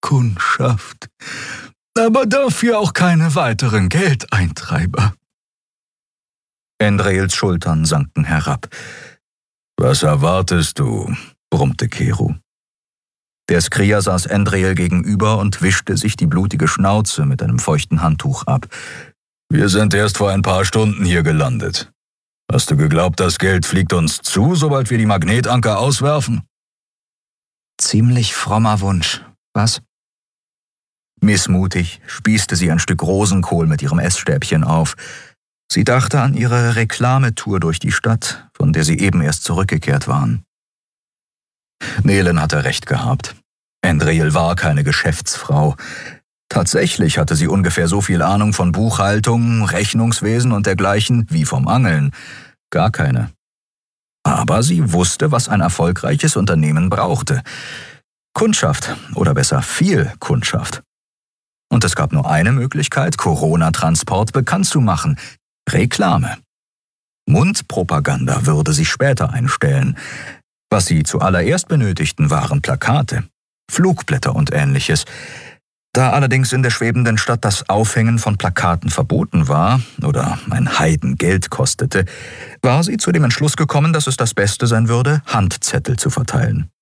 Kundschaft, aber dafür auch keine weiteren Geldeintreiber.« Endriels Schultern sanken herab. »Was erwartest du?« brummte Kero. Der Skria saß Endriel gegenüber und wischte sich die blutige Schnauze mit einem feuchten Handtuch ab. »Wir sind erst vor ein paar Stunden hier gelandet. Hast du geglaubt, das Geld fliegt uns zu, sobald wir die Magnetanker auswerfen?« Ziemlich frommer Wunsch, was? Missmutig spießte sie ein Stück Rosenkohl mit ihrem Essstäbchen auf. Sie dachte an ihre Reklametour durch die Stadt, von der sie eben erst zurückgekehrt waren. Nelen hatte recht gehabt. Endriel war keine Geschäftsfrau. Tatsächlich hatte sie ungefähr so viel Ahnung von Buchhaltung, Rechnungswesen und dergleichen wie vom Angeln. Gar keine. Aber sie wusste, was ein erfolgreiches Unternehmen brauchte. Kundschaft, oder besser viel Kundschaft. Und es gab nur eine Möglichkeit, Corona-Transport bekannt zu machen: Reklame. Mundpropaganda würde sich später einstellen. Was sie zuallererst benötigten, waren Plakate, Flugblätter und Ähnliches. Da allerdings in der schwebenden Stadt das Aufhängen von Plakaten verboten war oder ein Heidengeld kostete, war sie zu dem Entschluss gekommen, dass es das Beste sein würde, Handzettel zu verteilen.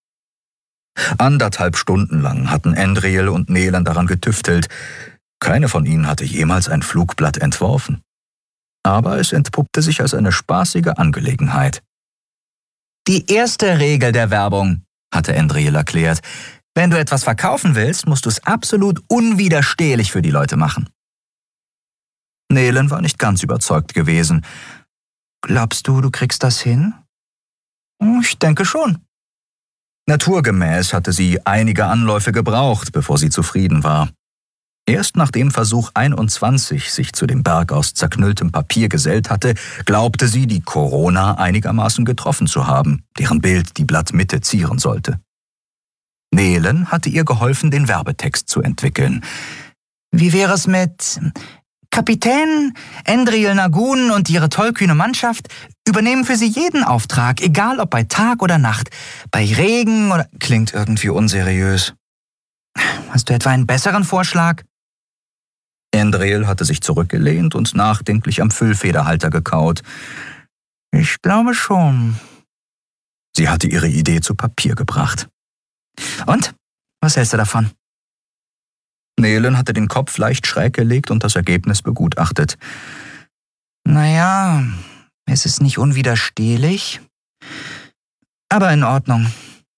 1,5 Stunden lang hatten Endriel und Nelen daran getüftelt. Keine von ihnen hatte jemals ein Flugblatt entworfen. Aber es entpuppte sich als eine spaßige Angelegenheit. Die erste Regel der Werbung, hatte Endriel erklärt: Wenn du etwas verkaufen willst, musst du es absolut unwiderstehlich für die Leute machen. Nelen war nicht ganz überzeugt gewesen. »Glaubst du, du kriegst das hin?« »Ich denke schon.« Naturgemäß hatte sie einige Anläufe gebraucht, bevor sie zufrieden war. Erst nachdem Versuch 21 sich zu dem Berg aus zerknülltem Papier gesellt hatte, glaubte sie, die Corona einigermaßen getroffen zu haben, deren Bild die Blattmitte zieren sollte. Nelen hatte ihr geholfen, den Werbetext zu entwickeln. »Wie wäre es mit: Kapitän Endriel Nagun und ihre tollkühne Mannschaft übernehmen für sie jeden Auftrag, egal ob bei Tag oder Nacht, bei Regen oder...« Klingt irgendwie unseriös. »Hast du etwa einen besseren Vorschlag?« Endriel hatte sich zurückgelehnt und nachdenklich am Füllfederhalter gekaut. »Ich glaube schon.« Sie hatte ihre Idee zu Papier gebracht. »Und? Was hältst du davon?« Nelen hatte den Kopf leicht schräg gelegt und das Ergebnis begutachtet. »Naja, es ist nicht unwiderstehlich, aber in Ordnung.«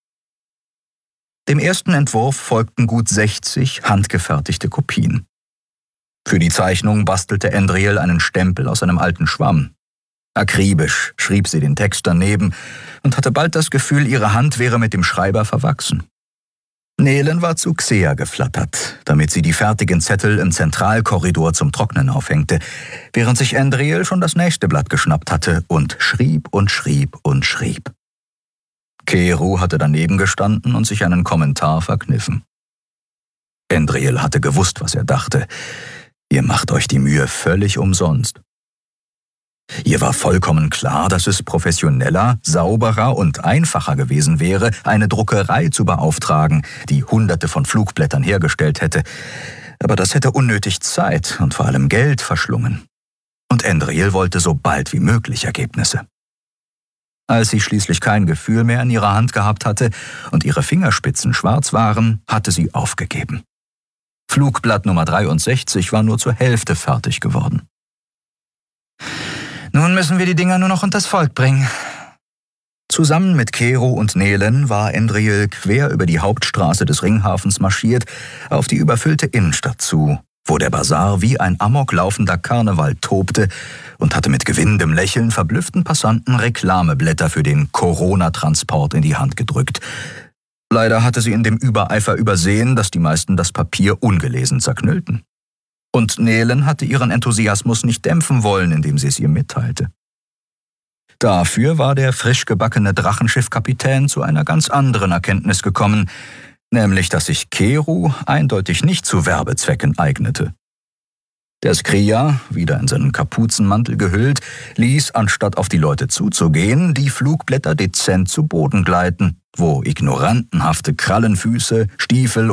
Dem ersten Entwurf folgten gut 60 handgefertigte Kopien. Für die Zeichnung bastelte Endriel einen Stempel aus einem alten Schwamm. Akribisch schrieb sie den Text daneben und hatte bald das Gefühl, ihre Hand wäre mit dem Schreiber verwachsen. Nelen war zu Xea geflattert, damit sie die fertigen Zettel im Zentralkorridor zum Trocknen aufhängte, während sich Endriel schon das nächste Blatt geschnappt hatte und schrieb und schrieb und schrieb. Kero hatte daneben gestanden und sich einen Kommentar verkniffen. Endriel hatte gewusst, was er dachte. Ihr macht euch die Mühe völlig umsonst. Ihr war vollkommen klar, dass es professioneller, sauberer und einfacher gewesen wäre, eine Druckerei zu beauftragen, die Hunderte von Flugblättern hergestellt hätte. Aber das hätte unnötig Zeit und vor allem Geld verschlungen. Und Endriel wollte so bald wie möglich Ergebnisse. Als sie schließlich kein Gefühl mehr in ihrer Hand gehabt hatte und ihre Fingerspitzen schwarz waren, hatte sie aufgegeben. Flugblatt Nummer 63 war nur zur Hälfte fertig geworden. »Nun müssen wir die Dinger nur noch unters Volk bringen.« Zusammen mit Kero und Nelen war Endriel quer über die Hauptstraße des Ringhafens marschiert, auf die überfüllte Innenstadt zu, wo der Basar wie ein amoklaufender Karneval tobte und hatte mit gewinnendem Lächeln verblüfften Passanten Reklameblätter für den Corona-Transport in die Hand gedrückt. Leider hatte sie in dem Übereifer übersehen, dass die meisten das Papier ungelesen zerknüllten. Und Nelen hatte ihren Enthusiasmus nicht dämpfen wollen, indem sie es ihr mitteilte. Dafür war der frisch gebackene Drachenschiffkapitän zu einer ganz anderen Erkenntnis gekommen, nämlich dass sich Kero eindeutig nicht zu Werbezwecken eignete. Der Skria, wieder in seinen Kapuzenmantel gehüllt, ließ, anstatt auf die Leute zuzugehen, die Flugblätter dezent zu Boden gleiten, wo ignorantenhafte Krallenfüße, Stiefel